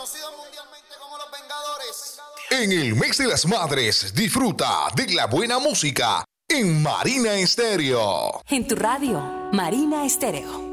En el mes de las madres, disfruta de la buena música en Marina Estéreo. En tu radio, Marina Estéreo.